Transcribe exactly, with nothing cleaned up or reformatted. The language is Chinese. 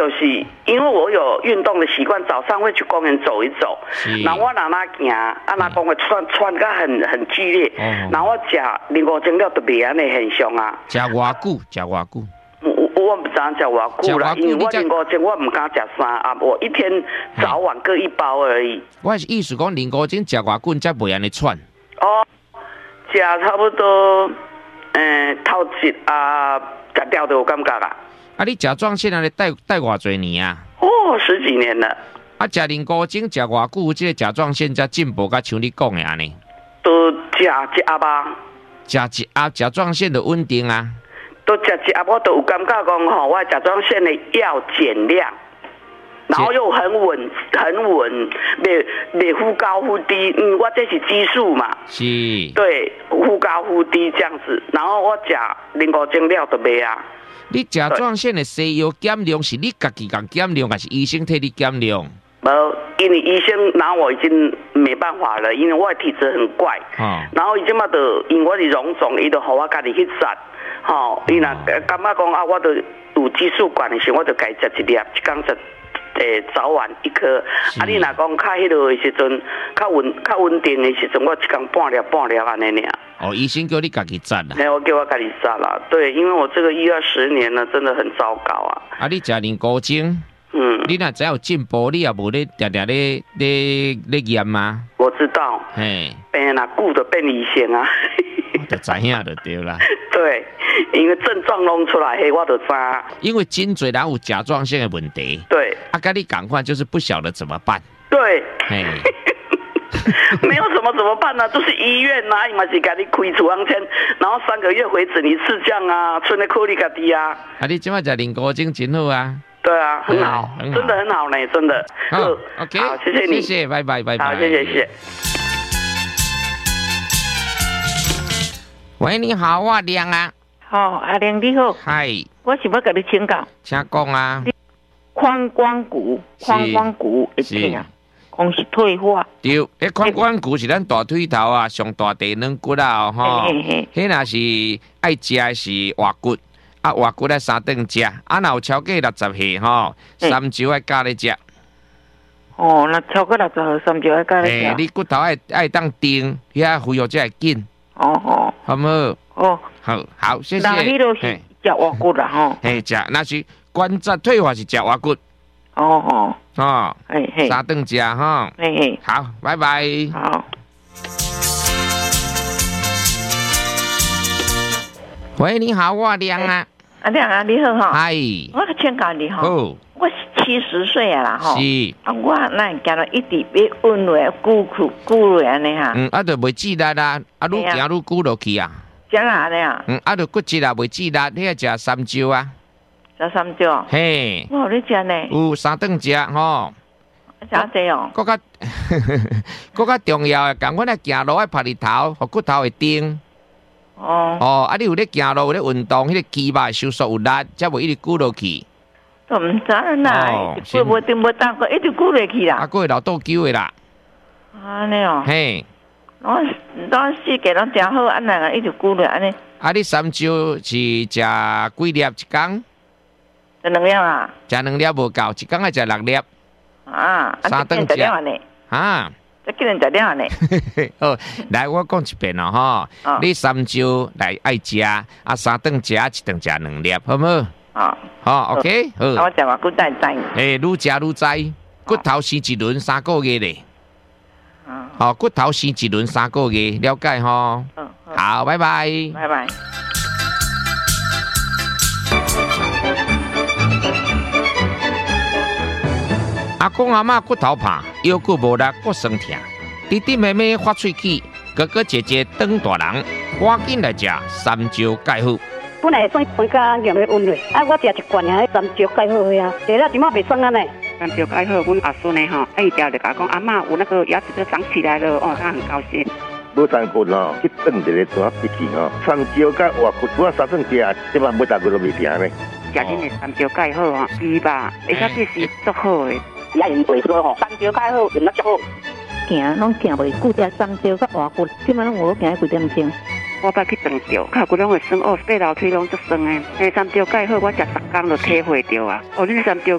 就是因为我有运动的习惯，早上会去公园走一走，然后我哪哪行，啊哪讲会喘喘个很很剧烈，哦、然后我食零五精了就袂安尼现象啊。 食偌久？食偌久？ 我我唔知食偌久啦，因为我零五精我唔敢食三啊，我一天早晚各一包而已。 我是意思讲零五精食偌久才袂安尼喘。 哦，食差不多，诶、呃，头一啊，食掉的有感觉啦。 啊，你甲状腺啊，你带带偌侪年啊？ 哦，十几年了。 啊，食零古精食偌久，这个甲状腺才进步，甲像你讲的安尼。 都食一盒吧。 食一盒甲状腺的稳定啊。 都食一盒，我都有感觉讲吼，我甲状腺的药减量，然后又很稳，很稳，袂袂忽高忽低。嗯，我这是激素嘛。 是。 对，忽高忽低这样子，然后我食零古精了就袂啊。 你甲状腺的西药减量是你家己讲减量，还是医生替你减量？ 无，因为医生，然后我已经没办法了，因为我的体质很怪，哦、然后伊即马就因为我是荣总，伊就互我家己去杀，吼、哦，伊若感觉讲啊，我就有激素管的时候，我就该食一粒，一工食。诶，早晚一颗。啊，你若讲较迄落的时阵，较稳、较稳定的时阵，我一工半粒、半粒安尼尔。 哦，医生叫你家己扎啦。 嘿，我叫我家己扎啦。对，因为我这个医二十年了，真的很糟糕啊。 啊，你食零古精，嗯，你若只有进步，你也无咧定定咧咧咧验吗？ 我知道。 嘿， 病人若久就变医生啊。 就知影就对啦。 对，因为症状弄出来，嘿，我就知。 因为真侪人有甲状腺的问题。 对。 啊，跟你赶快就是不晓得怎么办。 对。 嘿。 没有什么怎么办呢、啊？就是医院呐、啊，伊嘛是给你开处方签，然后三个月回诊一次这样啊，存的颗粒较低啊。 啊，你今晚食零古精真好啊。 对啊，很好，嗯、真的很好呢，真的。 好 ，OK， 好，谢谢你， 谢谢，拜拜，拜拜。 好，谢谢，谢谢。 喂，你好，我亮啊。 好、哦，阿亮你好。 嗨。 我是要跟你请教。 请讲啊。 髋关骨，髋关骨会痛，讲是退化。 对，迄髋关骨是咱大腿头啊，上大第两骨啊，吼。迄若是爱食的是滑骨，啊滑骨咧三顿食，啊若有超过六十岁吼，三周爱加咧食。 哦，那超过六十岁，三周爱加咧食。 诶，你骨头爱爱当定，遐恢复才会紧。 哦哦， 好唔好？ 哦， 好，好，谢谢。 那迄都是食滑骨啦，吼。 嘿，食那是关节退化是食滑骨。 哦哦， 哦， 嘿嘿， 三顿食哈。 嘿嘿， 好，拜拜。 好。 喂，你好，我亮啊。 阿亮啊，你好哈。 嗨。 我请教你哈。 哦。 我是七十岁啊啦，吼。 是。 啊，我那行到一直要稳落来，久久久落安尼哈。 嗯，啊，就袂记力啦，啊，愈行愈久落去啊。 怎啊安尼啊？ 嗯，啊，就骨质啊，袂记力，你要食三蕉啊。 食三蕉。 嘿。 哇，你食呢？ 有三顿食吼。 食这哦。 搁较，搁较重要诶，共阮咧行路爱拍日头，互骨头会顶。 哦。 哦，啊，你有咧行路，有咧运动，迄个肌肉收缩有力，才袂一直久落去。 都唔知啦，会无定无当过，一直久落去啦。 啊，过会老倒久诶啦。 安尼哦。 嘿。 我我世界拢真好，安那个一直久落安尼。 啊，你三蕉是食几粒一工？ 食两粒啊。 食两粒无够，一工爱食六粒。 啊， 三顿食。啊。 这几人食了呢？ 好，来我讲一遍咯吼。哦、你三蕉来爱食，啊三顿食，一顿食两粒，好唔好？ 哦。 好 ，OK， 好。 我食话骨再知。 诶，愈食愈知，骨頭生一輪三個月咧。好，骨頭生一輪三個月，了解吼。嗯。好，拜拜。 拜拜。 阿公阿嬷骨頭怕，腰骨無力，骨酸痛。弟弟妹妹發喙齒，哥哥姐姐當大人，趕緊來食三蕉鈣好。 本來算酸甲鹹的溫嘞，啊，我食一罐啊，三蕉鈣好呀，食了點解袂酸啊呢？ 三蕉鈣好，阮阿孫呢吼，啊伊條就甲講阿嬷有那個牙齒都長起來了，哦，他很高興。 無三骨吼，去燉一個大筆去吼，三蕉甲活骨，我三頓食，即擺每大骨都袂停呢。 食恁的三蕉鈣好吼，伊吧，而且這是足好的。 也用袂錯吼，三蕉鈣好用得足好。 行攏行袂久，食三蕉甲活骨，即擺攏有行幾點鐘？ 我捌去長着，腳骨攏會酸，哦，爬樓梯攏足酸的。誒，三蕉鈣好，我食十工就體會着啊。哦，恁三蕉